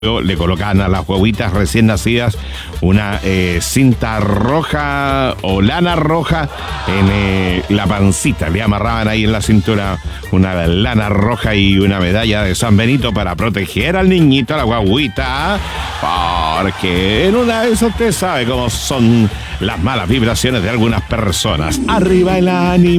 Le colocaban a las guaguitas recién nacidas una cinta roja o lana roja en la pancita. Le amarraban ahí en la cintura una lana roja y una medalla de San Benito para proteger al niñito, a la guaguita. Porque en una de esas usted sabe cómo son las malas vibraciones de algunas personas. Arriba el ánimo.